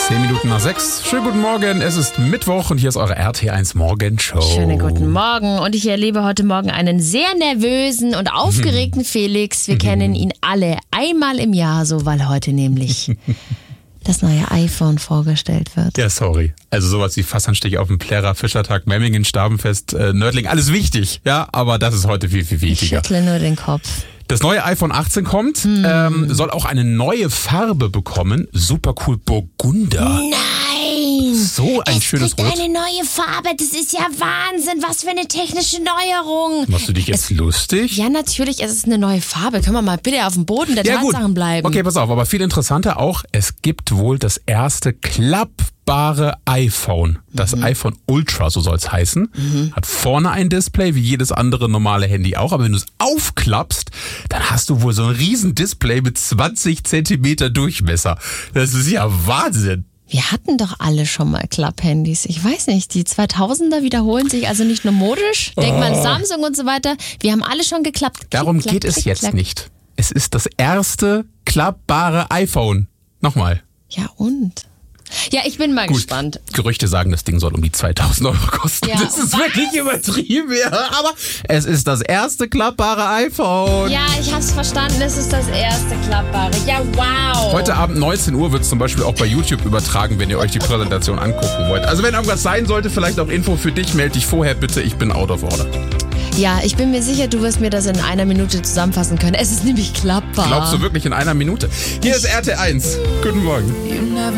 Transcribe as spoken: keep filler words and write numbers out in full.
Zehn Minuten nach sechs. Schönen guten Morgen, es ist Mittwoch und hier ist eure R T eins Morgenshow. Schönen guten Morgen und ich erlebe heute Morgen einen sehr nervösen und aufgeregten Felix. Wir kennen ihn alle einmal im Jahr so, weil heute nämlich das neue iPhone vorgestellt wird. Ja, sorry. Also sowas wie Fassanstich auf dem Plärrer, Fischertag, Memmingen, Stabenfest, äh, Nördling, alles wichtig. Ja, aber das ist heute viel, viel Ich wichtiger. schüttle nur den Kopf. Das neue iPhone achtzehn kommt, hm. ähm, soll auch eine neue Farbe bekommen. Super cool, Burgunder. Nein! So ein es schönes gibt Rot. eine neue Farbe, das ist ja Wahnsinn, was für eine technische Neuerung. Machst du dich jetzt es, lustig? Ja, natürlich, es ist eine neue Farbe. Können wir mal bitte auf dem Boden der Ja, Tatsachen gut. bleiben? Okay, pass auf, aber viel interessanter auch, es gibt wohl das erste klappbare iPhone. Das mhm. iPhone Ultra, so soll es heißen. Mhm. Hat vorne ein Display, wie jedes andere normale Handy auch. Aber wenn du es aufklappst, dann hast du wohl so ein riesen Display mit zwanzig Zentimeter Durchmesser. Das ist ja Wahnsinn. Wir hatten doch alle schon mal Klapphandys. Ich weiß nicht, die zweitausender wiederholen sich also nicht nur modisch. Denk oh. mal an Samsung und so weiter. Wir haben alle schon geklappt. Klick, Darum klack, geht es klick, jetzt klack. nicht. Es ist das erste klappbare iPhone. Nochmal. Ja und? Ja, ich bin mal Gut. gespannt. Gerüchte sagen, das Ding soll um die zweitausend Euro kosten. Ja, das ist was? wirklich übertrieben, ja. Aber es ist das erste klappbare iPhone. Ja, ich hab's verstanden. Es ist das erste klappbare. Ja, wow. Heute Abend neunzehn Uhr wird es zum Beispiel auch bei YouTube übertragen, wenn ihr euch die Präsentation angucken wollt. Also wenn irgendwas sein sollte, vielleicht auch Info für dich, melde dich vorher bitte. Ich bin out of order. Ja, ich bin mir sicher, du wirst mir das in einer Minute zusammenfassen können. Es ist nämlich klappbar. Glaubst du wirklich in einer Minute? Hier ist R T eins. Guten Morgen.